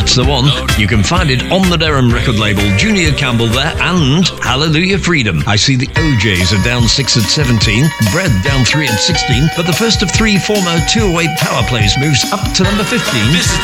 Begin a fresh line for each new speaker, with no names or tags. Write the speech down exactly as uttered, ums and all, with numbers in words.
that's the one. You can find it on the Derham record label, Junior Campbell there, and Hallelujah Freedom. I see the O Js are down six at seventeen, Bread down three at sixteen, but the first of three former two oh eight power plays moves up to number fifteen.